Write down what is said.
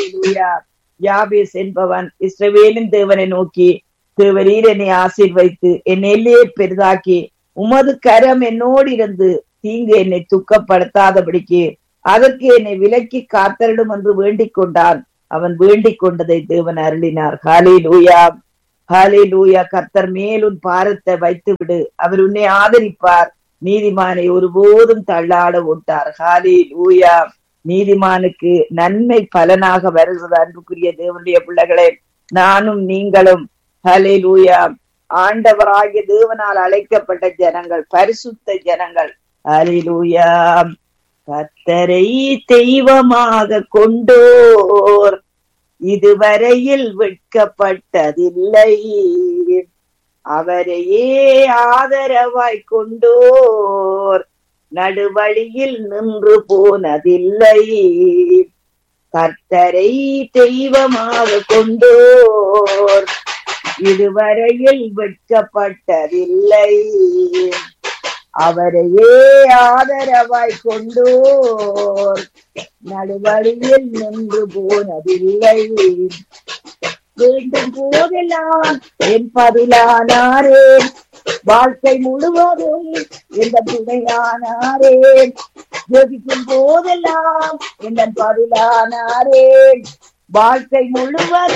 ஹalleluya. யாபேஸ் என்பவன் இஸ்ரவேலின் தேவனை நோக்கி, தேவரீர் என்னை ஆசீர்வைத்து என் எல்லையை பெரிதாக்கி உமது கரம் என்னோடு இருந்து தீங்கு என்னை துக்கப்படுத்தாதபடிக்கு அதற்கு என்னை விலக்கி காத்தருடும் என்று வேண்டிக் கொண்டான். அவன் வேண்டிக் கொண்டதை தேவன் அருளினார். ஹalleluya, ஹalleluya. கர்த்தர் மேலும் பாரத்தை வைத்து விடு, அவர் உன்னை ஆதரிப்பார். நீதிமானை ஒருபோதும் தள்ளாட விட்டார். ஹalleluya. நீதிமானுக்கு நன்மை பலனாக வருகிறது. அன்புக்குரிய தேவனுடைய பிள்ளைகளே, நானும் நீங்களும் ஹalleluya ஆண்டவராகிய தேவனால் அழைக்கப்பட்ட ஜனங்கள், பரிசுத்த ஜனங்கள். ஹalleluya. கர்த்தரை தெய்வமாக கொண்டோர் இதுவரையில் வெட்கப்பட்டதில்லை, அவரையே ஆதரவாய் கொண்டோர் நடுவழியில் நின்று போனதில்லை. கர்த்தரை தெய்வமாக கொண்டோர் இதுவரையில் வெட்கப்பட்டதில்லை, அவரையே ஆதரவாய் கொண்டோர் நடுவழியில் நின்று போனதில்லை. வேண்டும் போதெல்லாம் என் பதிலானாரே, வாழ்க்கை முழுவதும் எந்த துணையானாரே. ஜெபிக்கும் போதெல்லாம் என் பதிலானாரே, வாழ்க்கை முழுவதும்